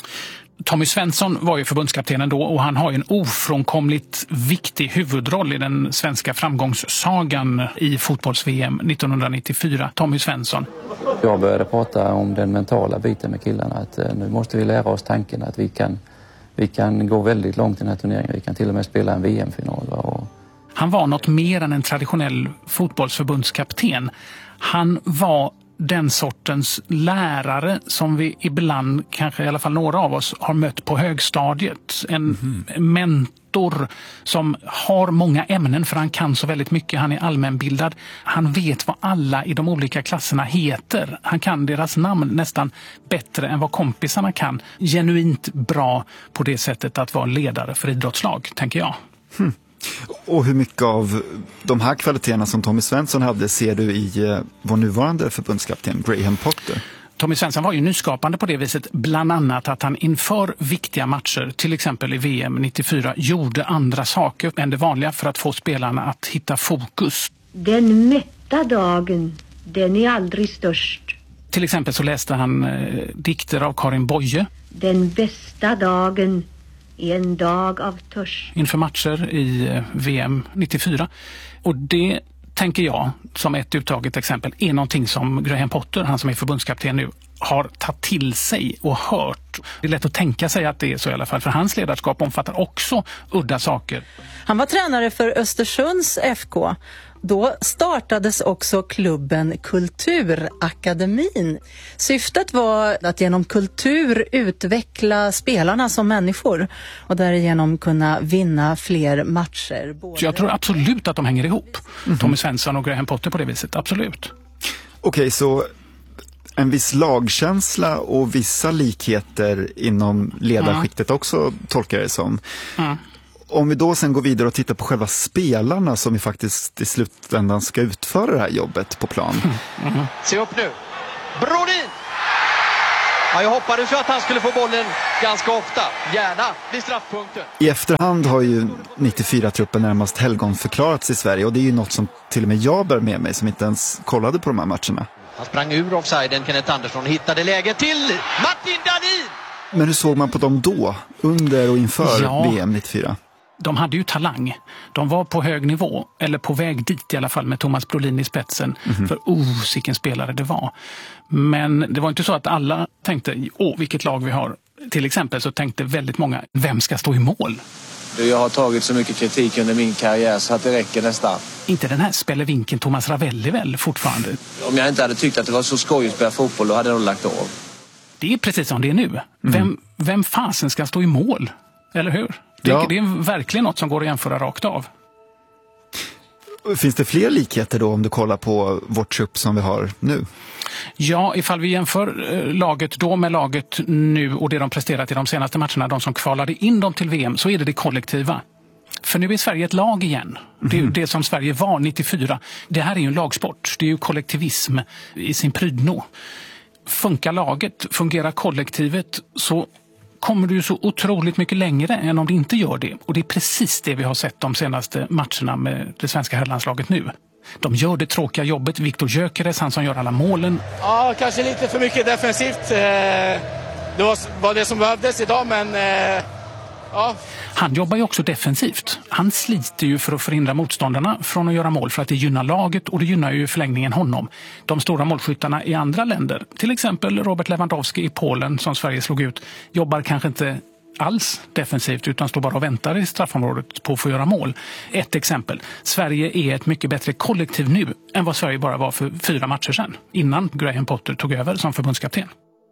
Tommy Svensson var ju förbundskaptenen då, och han har ju en ofrånkomligt viktig huvudroll i den svenska framgångssagan i fotbolls-V M nittonhundranittiofyra. Tommy Svensson. Jag började prata om den mentala biten med killarna, att nu måste vi lära oss tanken att vi kan, vi kan gå väldigt långt i den här turneringen. Vi kan till och med spela en V M-final. Och... Han var något mer än en traditionell fotbollsförbundskapten. Han var den sortens lärare som vi ibland, kanske i alla fall några av oss, har mött på högstadiet. En mm-hmm. mentor som har många ämnen, för han kan så väldigt mycket. Han är allmänbildad. Han vet vad alla i de olika klasserna heter. Han kan deras namn nästan bättre än vad kompisarna kan. Genuint bra på det sättet att vara ledare för idrottslag, tänker jag. Hmm. Och hur mycket av de här kvaliteterna som Tommy Svensson hade ser du i eh, vår nuvarande förbundskapten Graham Potter? Tommy Svensson var ju nyskapande på det viset, bland annat att han inför viktiga matcher, till exempel i V M nittiofyra, gjorde andra saker än det vanliga för att få spelarna att hitta fokus. Den mätta dagen, den är aldrig störst. Till exempel så läste han eh, dikter av Karin Boye. Den bästa dagen är en dag av törst. Inför matcher i V M nittiofyra. Och det tänker jag, som ett uttaget exempel, är någonting som Graham Potter, han som är förbundskapten nu, har tagit till sig och hört. Det är lätt att tänka sig att det är så i alla fall, för hans ledarskap omfattar också udda saker. Han var tränare för Östersunds F K. Då startades också klubben Kulturakademin. Syftet var att genom kultur utveckla spelarna som människor och därigenom kunna vinna fler matcher. Så jag tror absolut att de hänger ihop, mm-hmm. Tommy Svensson och Graham Potter på det viset, absolut. Okej, så en viss lagkänsla och vissa likheter inom ledarskiktet mm. också, tolkar jag det som. Mm. Om vi då sen går vidare och tittar på själva spelarna som vi faktiskt i slutändan ska utföra det här jobbet på plan. Mm. Mm. Se upp nu. Brodin! Ja, jag hoppades ju att han skulle få bollen ganska ofta. Gärna vid straffpunkten. I efterhand har ju nittiofyra-truppen närmast helgonförklarats i Sverige. Och det är ju något som till och med jag bär med mig som inte ens kollade på de här matcherna. Han sprang ur offsiden, Kenneth Andersson hittade läge till Martin Dahlin! Men hur såg man på dem då? Under och inför ja. V M nittiofyra? De hade ju talang. De var på hög nivå, eller på väg dit i alla fall, med Thomas Brolin i spetsen. Mm-hmm. För oh, vilken spelare det var. Men det var inte så att alla tänkte, åh, vilket lag vi har. Till exempel så tänkte väldigt många, vem ska stå i mål? Jag har tagit så mycket kritik under min karriär så att det räcker nästan. Inte den här spelevinken Thomas Ravelli väl fortfarande? Om jag inte hade tyckt att det var så skoj att spela fotboll, då hade jag nog lagt av. Det är precis som det är nu. Mm. Vem, vem fasen ska stå i mål? Eller hur? Det, ja. det är verkligen något som går att jämföra rakt av. Finns det fler likheter då om du kollar på vårt trupp som vi har nu? Ja, ifall vi jämför eh, laget då med laget nu och det de presterat i de senaste matcherna, de som kvalade in dem till V M, så är det det kollektiva. För nu är Sverige ett lag igen. Mm. Det är ju det som Sverige var nittiofyra. Det här är ju en lagsport. Det är ju kollektivism i sin prydno. Funkar laget, fungerar kollektivet, så kommer du så otroligt mycket längre än om det inte gör det. Och det är precis det vi har sett de senaste matcherna med det svenska herrlandslaget nu. De gör det tråkiga jobbet. Viktor Gyökeres, han som gör alla målen. Ja, kanske lite för mycket defensivt. Det var det som behövdes idag, men ja. Han jobbar ju också defensivt. Han sliter ju för att förhindra motståndarna från att göra mål, för att det gynnar laget och det gynnar ju i förlängningen honom. De stora målskyttarna i andra länder, till exempel Robert Lewandowski i Polen som Sverige slog ut, jobbar kanske inte alls defensivt utan står bara och väntar i straffområdet på att få göra mål. Ett exempel. Sverige är ett mycket bättre kollektiv nu än vad Sverige bara var för fyra matcher sedan, innan Graham Potter tog över som förbundskapten.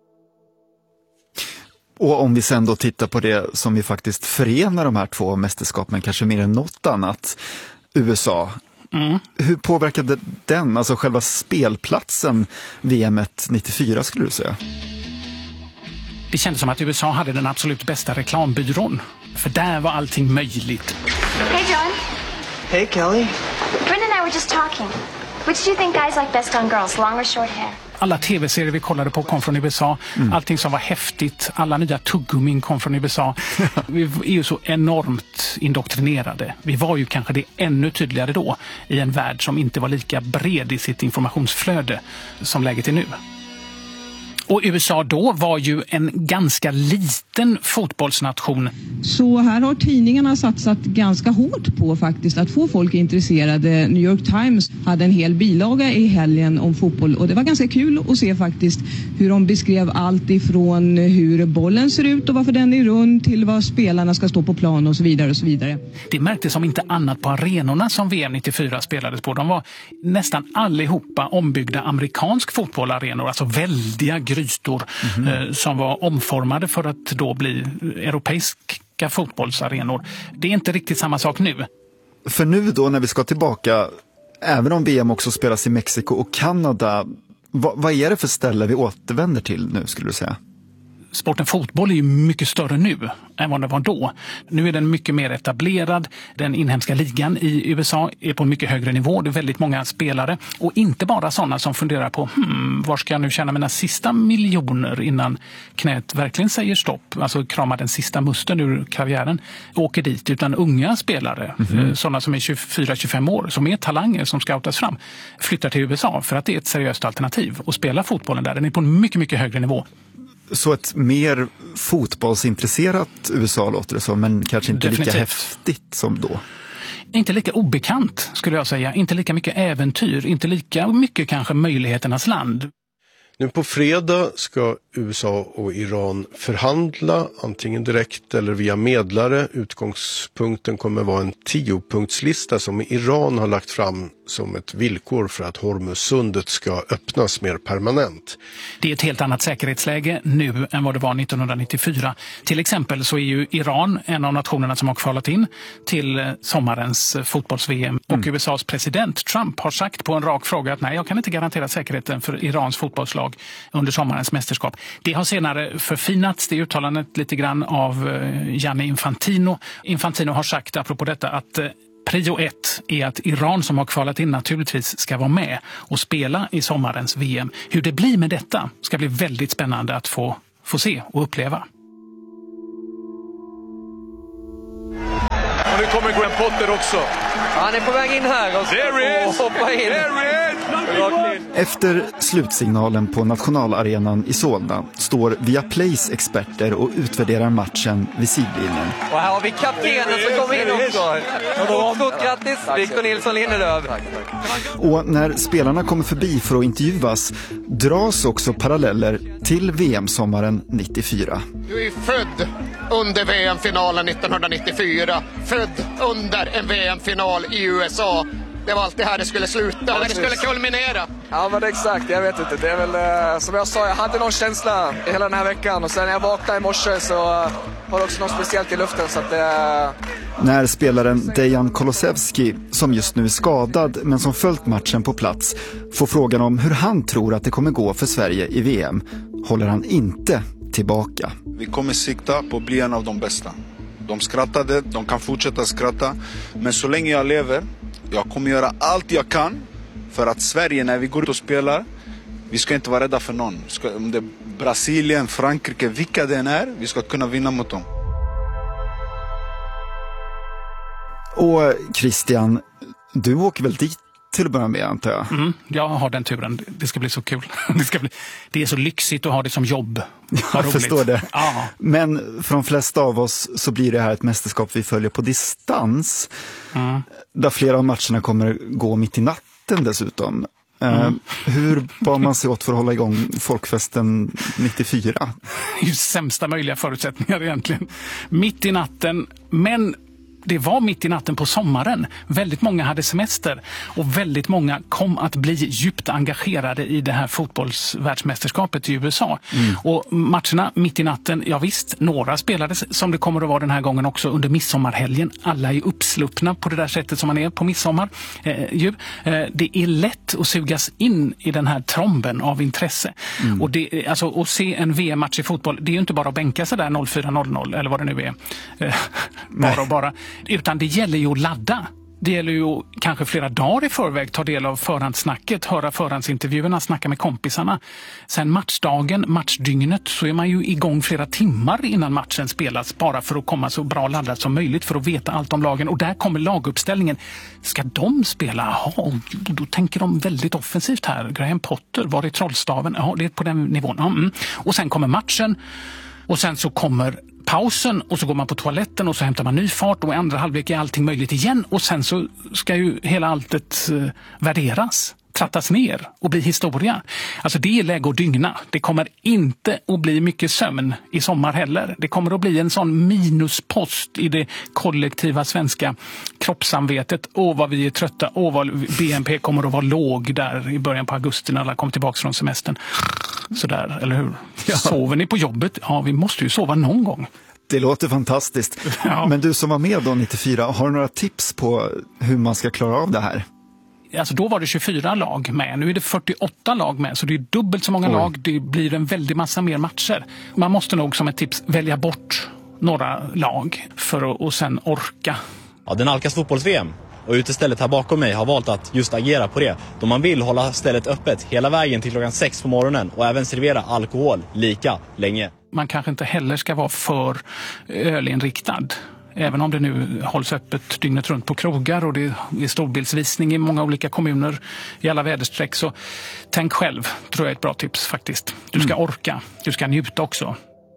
Och om vi sen då tittar på det som vi faktiskt förenar de här två mästerskapen, kanske mer än något annat, U S A. Mm. Hur påverkade den, alltså själva spelplatsen V M nittiofyra skulle du säga? Det kändes som att U S A hade den absolut bästa reklambyrån. För där var allting möjligt. Hey John. Hey Kelly. Brenda and I were just talking. Which do you think guys like best on girls, long or short hair? Alla tv-serier vi kollade på kom från U S A. Mm. Allting som var häftigt, alla nya tuggummin kom från U S A. Vi är ju så enormt indoktrinerade. Vi var ju kanske det ännu tydligare då i en värld som inte var lika bred i sitt informationsflöde som läget är nu. Och U S A då var ju en ganska liten fotbollsnation. Så här har tidningarna satsat ganska hårt på faktiskt att få folk intresserade. New York Times hade en hel bilaga i helgen om fotboll och det var ganska kul att se faktiskt hur de beskrev allt ifrån hur bollen ser ut och varför den är rund till vad spelarna ska stå på plan och så vidare och så vidare. Det märktes som inte annat på arenorna som V M nittiofyra spelades på. De var nästan allihopa ombyggda amerikansk fotbollarenor, alltså väldiga grytor mm-hmm. eh, som var omformade för att då bli europeiska fotbollsarenor. Det är inte riktigt samma sak nu. För nu då när vi ska tillbaka, även om V M också spelas i Mexiko och Kanada, vad, vad är det för ställe vi återvänder till nu skulle du säga? Sporten fotboll är ju mycket större nu än vad det var då. Nu är den mycket mer etablerad. Den inhemska ligan i U S A är på en mycket högre nivå. Det är väldigt många spelare. Och inte bara sådana som funderar på hmm, var ska jag nu tjäna mina sista miljoner innan knät verkligen säger stopp. Alltså krama den sista musten ur karriären. Åker dit, utan unga spelare, mm-hmm. sådana som är tjugofyra till tjugofem år, som är talanger som scoutas fram, flyttar till U S A för att det är ett seriöst alternativ. Och spela fotbollen där, den är på en mycket, mycket högre nivå. Så ett mer fotbollsintresserat U S A låter det som, men kanske inte Definitivt. lika häftigt som då. Inte lika obekant skulle jag säga, inte lika mycket äventyr, inte lika mycket kanske möjligheternas land. Nu på fredag ska U S A och Iran förhandla, antingen direkt eller via medlare. Utgångspunkten kommer vara en tiopunktslista som Iran har lagt fram som ett villkor för att Hormuzsundet ska öppnas mer permanent. Det är ett helt annat säkerhetsläge nu än vad det var nittonhundranittiofyra. Till exempel så är ju Iran en av nationerna som har kvalat in till sommarens fotbolls-V M. Och mm. U S A:s president Trump har sagt på en rak fråga att nej, jag kan inte garantera säkerheten för Irans fotbollslag under sommarens mästerskap. Det har senare förfinats, det uttalandet lite grann av Gianni Infantino. Infantino har sagt apropå detta att prio ett är att Iran som har kvalat in naturligtvis ska vara med och spela i sommarens V M. Hur det blir med detta ska bli väldigt spännande att få, få se och uppleva. Och nu kommer Graham Potter också. Han är på väg in här och, och hoppa in. Efter slutsignalen på nationalarenan i Solna står Viaplays experter och utvärderar matchen vid sidlinjen. Och här har vi kaptenen som kommer in också. Stort grattis, Victor Nilsson Lindelöf. Och när spelarna kommer förbi för att intervjuas dras också paralleller till V M-sommaren nittiofyra. Du är född under V M-finalen nittonhundranittiofyra, född under en V M-final i U S A. Det var alltid här det skulle sluta och det skulle kulminera. Ja, men exakt, jag vet inte. Det är väl som jag sa, jag hade någon känsla hela den här veckan och sen när jag vaknade i morse så var det också något speciellt i luften så att det... När spelaren Dejan Kolosevski, som just nu är skadad men som följt matchen på plats, får frågan om hur han tror att det kommer gå för Sverige i V M, håller han inte tillbaka. Vi kommer sikta på att bli en av de bästa. De skrattade, de kan fortsätta skratta, men så länge jag lever, jag kommer göra allt jag kan för att Sverige, när vi går ut och spelar, vi ska inte vara rädda för någon. Ska, om det är Brasilien, Frankrike, vilka det än är, vi ska kunna vinna mot dem. Och Christian, du åker väl dit till att börja med, antar jag? Mm, jag har den turen. Det ska bli så kul. Det, ska bli, det är så lyxigt att ha det som jobb. Jag förstår det. Ja. Men för de flesta av oss så blir det här ett mästerskap vi följer på distans. Mm. Där flera av matcherna kommer gå mitt i natten dessutom. Mm. Uh, hur bar man sig åt för att hålla igång folkfesten nittiofyra? Det är ju sämsta möjliga förutsättningar egentligen. Mitt i natten, men... Det var mitt i natten på sommaren. Väldigt många hade semester och väldigt många kom att bli djupt engagerade i det här fotbollsvärldsmästerskapet i U S A. Mm. Och matcherna mitt i natten, ja visst, några spelades som det kommer att vara den här gången också under midsommarhelgen. Alla är uppsluppna på det där sättet som man är på midsommar. Eh, ju. Eh, det är lätt att sugas in i den här tromben av intresse. Mm. Och det, alltså, att se en V M-match i fotboll, det är ju inte bara att bänka sig där noll fyra noll noll eller vad det nu är. Eh, bara och bara. Utan det gäller ju att ladda. Det gäller ju att kanske flera dagar i förväg ta del av förhandssnacket, höra förhandsintervjuerna, snacka med kompisarna. Sen matchdagen, matchdygnet, så är man ju igång flera timmar innan matchen spelas bara för att komma så bra laddad som möjligt för att veta allt om lagen. Och där kommer laguppställningen. Ska de spela? Ja, då tänker de väldigt offensivt här. Graham Potter, var är trollstaven? Ja, det är på den nivån. Ja, mm. Och sen kommer matchen och sen så kommer pausen och så går man på toaletten och så hämtar man ny fart och i andra halvlek är allting möjligt igen och sen så ska ju hela alltet eh, värderas, trattas ner och bli historia. Alltså det är läge att dygna. Det kommer inte att bli mycket sömn i sommar heller. Det kommer att bli en sån minuspost i det kollektiva svenska kroppssamvetet. Åh vad vi är trötta, åh vad B N P kommer att vara låg där i början på augusti när alla kommer tillbaka från semestern. Sådär, eller hur? Ja. Sover ni på jobbet? Ja, vi måste ju sova någon gång. Det låter fantastiskt. Ja. Men du som var med då nittiofyra, har du några tips på hur man ska klara av det här? Alltså då var det tjugofyra lag med, nu är det fyrtioåtta lag med, så det är dubbelt så många Oj. lag, det blir en väldig massa mer matcher. Man måste nog som ett tips välja bort några lag för att och sen orka. Ja, den Alkas fotbolls-V M och utestället här bakom mig har valt att just agera på det. Då man vill hålla stället öppet hela vägen till klockan sex på morgonen och även servera alkohol lika länge. Man kanske inte heller ska vara för ölinriktad. Även om det nu hålls öppet dygnet runt på krogar och det är storbildsvisning i många olika kommuner i alla väderstreck, så tänk själv, tror jag är ett bra tips faktiskt. Du ska orka, du ska njuta också.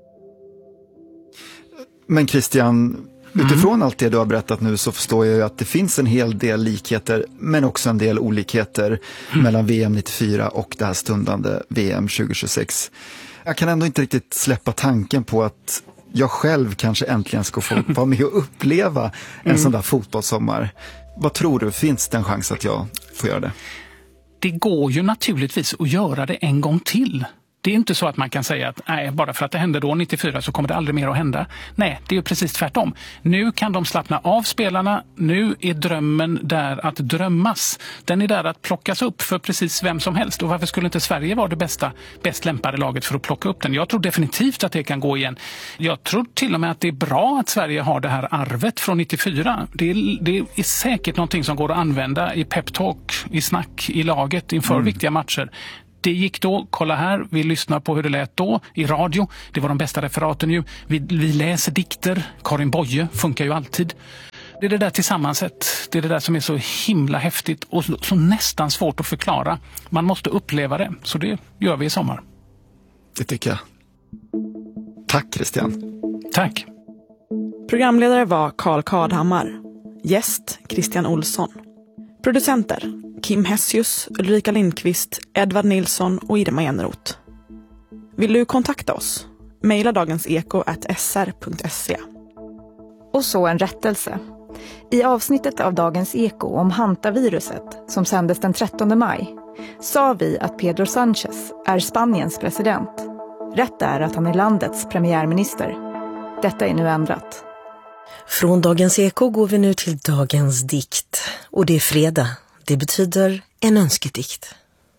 Men Christian, utifrån mm. allt det du har berättat nu så förstår jag ju att det finns en hel del likheter men också en del olikheter mm. mellan V M nittiofyra och det här stundande V M tjugohundratjugosex. Jag kan ändå inte riktigt släppa tanken på att jag själv kanske äntligen ska få vara med och uppleva en mm. sån där fotbollssommar. Vad tror du, finns det en chans att jag får göra det? Det går ju naturligtvis att göra det en gång till. Det är inte så att man kan säga att nej, bara för att det hände då nittiofyra så kommer det aldrig mer att hända. Nej, det är ju precis tvärtom. Nu kan de slappna av spelarna. Nu är drömmen där att drömmas. Den är där att plockas upp för precis vem som helst. Och varför skulle inte Sverige vara det bästa, bäst lämpade laget för att plocka upp den? Jag tror definitivt att det kan gå igen. Jag tror till och med att det är bra att Sverige har det här arvet från nittiofyra. Det är, det är säkert någonting som går att använda i peptalk, i snack, i laget inför mm. viktiga matcher. Det gick då, kolla här, vi lyssnar på hur det lät då i radio. Det var de bästa referaten ju. Vi, vi läser dikter, Karin Boye funkar ju alltid. Det är det där tillsammansätt, det är det där som är så himla häftigt och så, så nästan svårt att förklara. Man måste uppleva det, så det gör vi i sommar. Det tycker jag. Tack Christian. Tack. Programledare var Karl Kadhammar. Gäst Christian Olsson. Producenter Kim Hessius, Ulrika Lindqvist, Edvard Nilsson och Irma Eneroth. Vill du kontakta oss? Maila dagenseko at s r punkt se. Och så en rättelse. I avsnittet av Dagens Eko om hantaviruset som sändes den trettonde maj sa vi att Pedro Sánchez är Spaniens president. Rätt är att han är landets premiärminister. Detta är nu ändrat. Från Dagens Eko går vi nu till dagens dikt. Och det är fredag. Det betyder en önskedikt.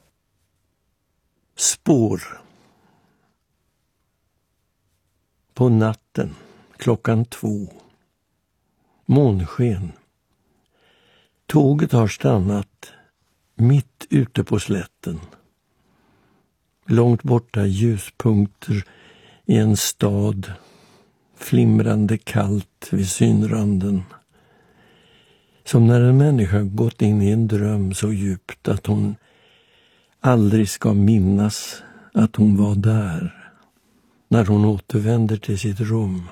Spår. På natten, klockan två. Månsken. Tåget har stannat mitt ute på slätten. Långt borta ljuspunkter i en stad. Flimrande kallt vid synranden. Som när en människa gått in i en dröm så djupt att hon aldrig ska minnas att hon var där när hon återvänder till sitt rum.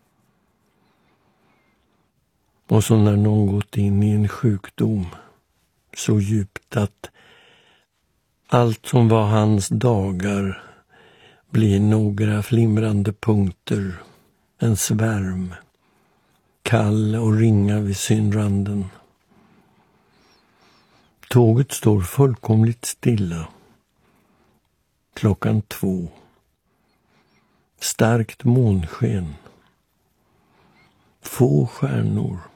Och så när någon gått in i en sjukdom så djupt att allt som var hans dagar blir några flimrande punkter, en svärm. Kall och ringa vid synranden. Tåget står fullkomligt stilla. Klockan två. Starkt månsken. Få stjärnor.